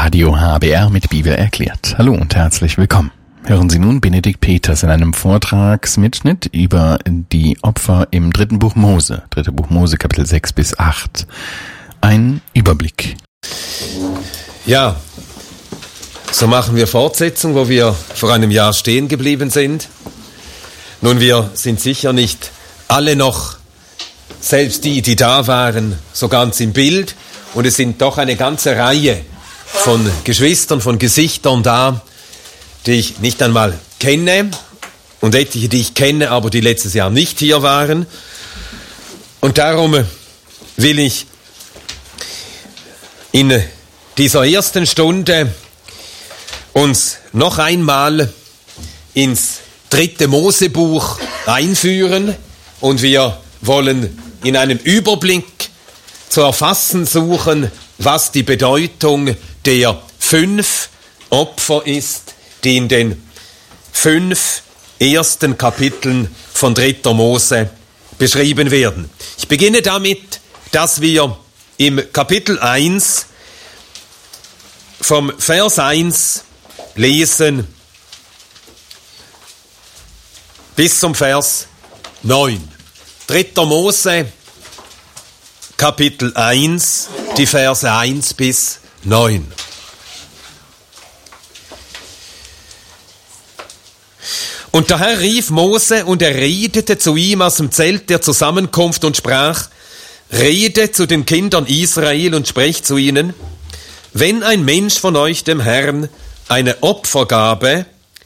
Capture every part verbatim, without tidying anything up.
Radio H B R mit Bibel erklärt. Hallo und herzlich willkommen. Hören Sie nun Benedikt Peters in einem Vortragsmitschnitt über die Opfer im dritten Buch Mose. Dritte Buch Mose, Kapitel sechs bis acht. Ein Überblick. Ja, so machen wir Fortsetzung, wo wir vor einem Jahr stehen geblieben sind. Nun, wir sind sicher nicht alle noch, selbst die, die da waren, so ganz im Bild. Und es sind doch eine ganze Reihe von Geschwistern, von Gesichtern da, die ich nicht einmal kenne. Und etliche, die ich kenne, aber die letztes Jahr nicht hier waren. Und darum will ich in dieser ersten Stunde uns noch einmal ins dritte Mosebuch einführen. Und wir wollen in einem Überblick zu erfassen suchen, was die Bedeutung der fünf Opfer ist, die in den fünf ersten Kapiteln von dritter Mose beschrieben werden. Ich beginne damit, dass wir im Kapitel eins vom Vers eins lesen bis zum Vers neun. dritter Mose, Kapitel eins, die Verse eins bis neun. Und der Herr rief Mose, und er redete zu ihm aus dem Zelt der Zusammenkunft und sprach: Rede zu den Kindern Israel und sprecht zu ihnen: Wenn ein Mensch von euch dem Herrn eine Opfergabe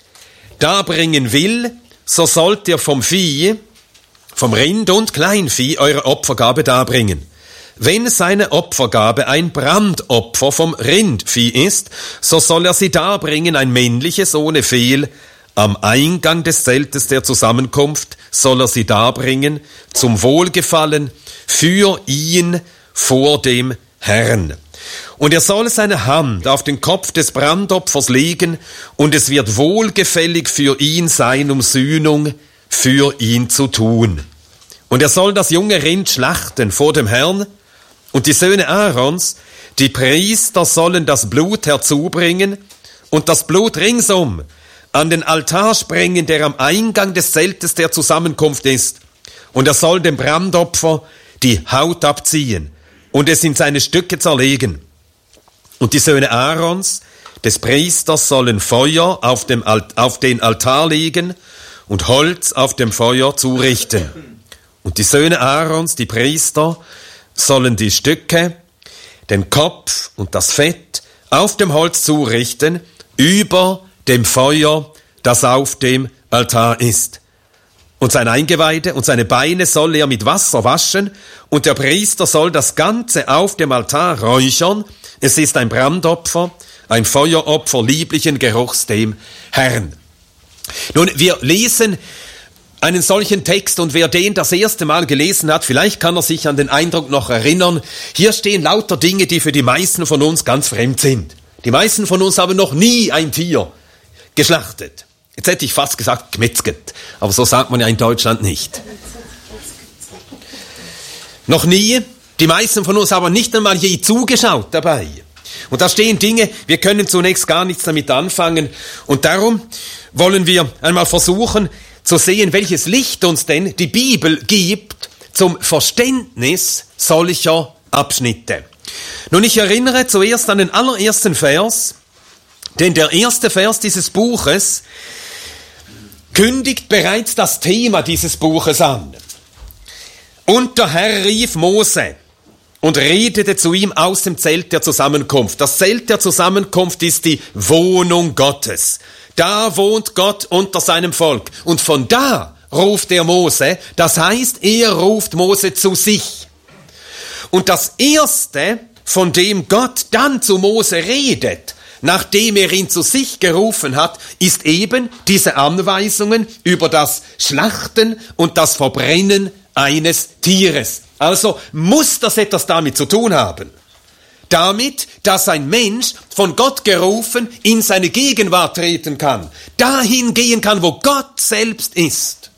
darbringen will, so sollt ihr vom Vieh, vom Rind und Kleinvieh eure Opfergabe darbringen. Wenn seine Opfergabe ein Brandopfer vom Rindvieh ist, so soll er sie darbringen, ein männliches ohne Fehl. Am Eingang des Zeltes der Zusammenkunft soll er sie darbringen, zum Wohlgefallen für ihn vor dem Herrn. Und er soll seine Hand auf den Kopf des Brandopfers legen, und es wird wohlgefällig für ihn sein, um Sühnung für ihn zu tun. Und er soll das junge Rind schlachten vor dem Herrn, und die Söhne Aarons, die Priester, sollen das Blut herzubringen und das Blut ringsum an den Altar sprengen, der am Eingang des Zeltes der Zusammenkunft ist. Und er soll dem Brandopfer die Haut abziehen und es in seine Stücke zerlegen. Und die Söhne Aarons, des Priesters, sollen Feuer auf, dem Alt- auf den Altar legen und Holz auf dem Feuer zurichten. Und die Söhne Aarons, die Priester, sollen die Stücke, den Kopf und das Fett auf dem Holz zurichten, über dem Feuer, das auf dem Altar ist. Und sein Eingeweide und seine Beine soll er mit Wasser waschen, und der Priester soll das Ganze auf dem Altar räuchern. Es ist ein Brandopfer, ein Feueropfer lieblichen Geruchs dem Herrn. Nun, wir lesen einen solchen Text, und wer den das erste Mal gelesen hat, vielleicht kann er sich an den Eindruck noch erinnern. Hier stehen lauter Dinge, die für die meisten von uns ganz fremd sind. Die meisten von uns haben noch nie ein Tier geschlachtet. Jetzt hätte ich fast gesagt gemetzget, aber so sagt man ja in Deutschland nicht. Noch nie. Die meisten von uns haben nicht einmal je zugeschaut dabei. Und da stehen Dinge, wir können zunächst gar nichts damit anfangen. Und darum wollen wir einmal versuchen zu sehen, welches Licht uns denn die Bibel gibt zum Verständnis solcher Abschnitte. Nun, ich erinnere zuerst an den allerersten Vers, denn der erste Vers dieses Buches kündigt bereits das Thema dieses Buches an. Und der Herr rief Mose und redete zu ihm aus dem Zelt der Zusammenkunft. Das Zelt der Zusammenkunft ist die Wohnung Gottes. Da wohnt Gott unter seinem Volk. Und von da ruft er Mose. Das heißt, er ruft Mose zu sich. Und das Erste, von dem Gott dann zu Mose redet, nachdem er ihn zu sich gerufen hat, ist eben diese Anweisungen über das Schlachten und das Verbrennen eines Tieres. Also muss das etwas damit zu tun haben. Damit, dass ein Mensch von Gott gerufen in seine Gegenwart treten kann, dahin gehen kann, wo Gott selbst ist.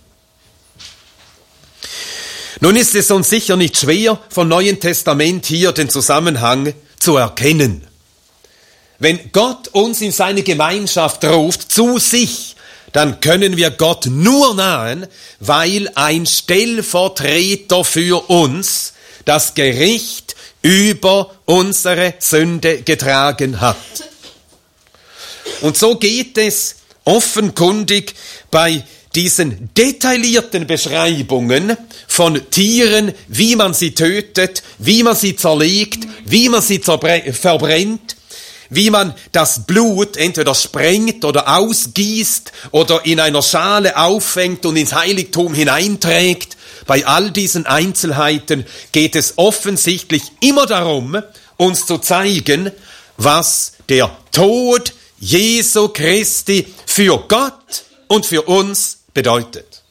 Nun ist es uns sicher nicht schwer, vom Neuen Testament hier den Zusammenhang zu erkennen. wenn Gott uns in seine Gemeinschaft ruft, zu sich, dann können wir Gott nur nahen, weil ein Stellvertreter für uns das Gericht über unsere Sünde getragen hat. Und so geht es offenkundig bei diesen detaillierten Beschreibungen von Tieren, wie man sie tötet, wie man sie zerlegt, wie man sie zerbre- verbrennt, wie man das Blut entweder sprengt oder ausgießt oder in einer Schale auffängt und ins Heiligtum hineinträgt. Bei all diesen Einzelheiten geht es offensichtlich immer darum, uns zu zeigen, was der Tod Jesu Christi für Gott und für uns bedeutet.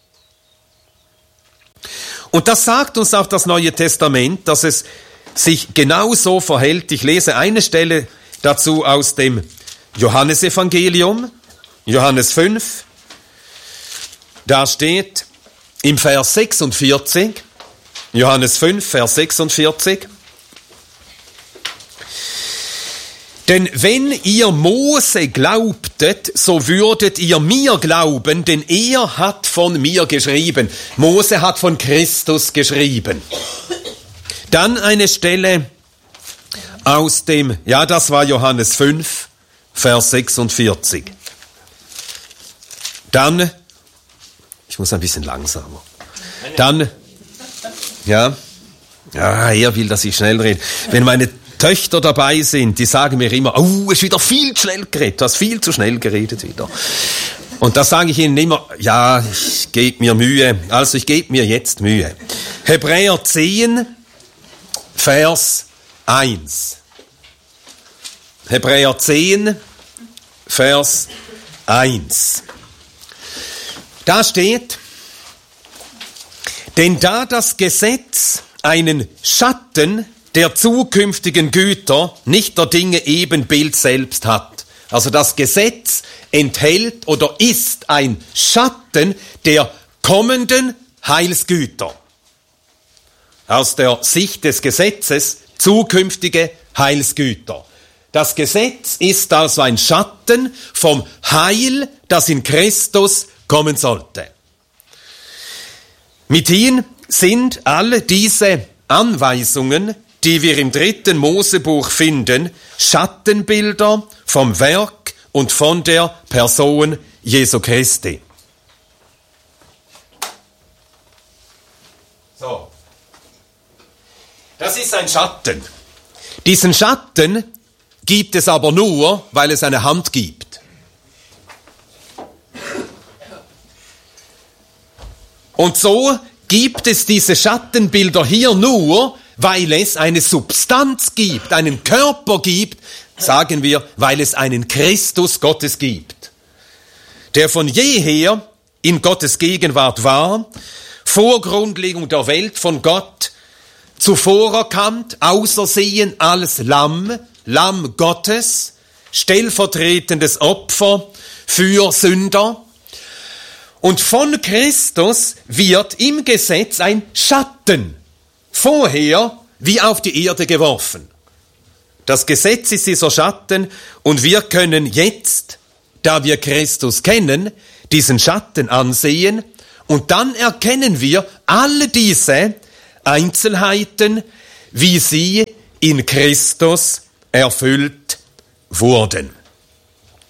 Und das sagt uns auch das Neue Testament, dass es sich genauso verhält. Ich lese eine Stelle dazu aus dem Johannesevangelium, Johannes fünf. Da steht im Vers sechsundvierzig, Johannes fünf, Vers sechsundvierzig. Denn wenn ihr Mose glaubtet, so würdet ihr mir glauben, denn er hat von mir geschrieben. Mose hat von Christus geschrieben. Dann eine Stelle aus dem, ja, das war Johannes fünf, Vers sechsundvierzig. Dann, ich muss ein bisschen langsamer. Dann, ja, ja, er will, dass ich schnell rede. Wenn meine Töchter dabei sind, die sagen mir immer, oh, es ist wieder viel zu schnell geredet, du hast viel zu schnell geredet wieder. Und da sage ich ihnen immer, ja, ich gebe mir Mühe, also ich gebe mir jetzt Mühe. Hebräer zehn, Vers eins. Hebräer zehn, Vers eins. Da steht, denn da das Gesetz einen Schatten der zukünftigen Güter, nicht der Dinge Ebenbild selbst hat. Also das Gesetz enthält oder ist ein Schatten der kommenden Heilsgüter. Aus der Sicht des Gesetzes zukünftige Heilsgüter. Das Gesetz ist also ein Schatten vom Heil, das in Christus kommen sollte. Mithin sind alle diese Anweisungen, die wir im dritten Mosebuch finden, Schattenbilder vom Werk und von der Person Jesu Christi. So. Das ist ein Schatten. Diesen Schatten gibt es aber nur, weil es eine Hand gibt. Und so gibt es diese Schattenbilder hier nur, weil es eine Substanz gibt, einen Körper gibt, sagen wir, weil es einen Christus Gottes gibt, der von jeher in Gottes Gegenwart war, vor Grundlegung der Welt von Gott, zuvor erkannt, ausersehen als Lamm, Lamm Gottes, stellvertretendes Opfer für Sünder. Und von Christus wird im Gesetz ein Schatten vorher wie auf die Erde geworfen. Das Gesetz ist dieser Schatten und wir können jetzt, da wir Christus kennen, diesen Schatten ansehen und dann erkennen wir alle diese Einzelheiten, wie sie in Christus erfüllt wurden.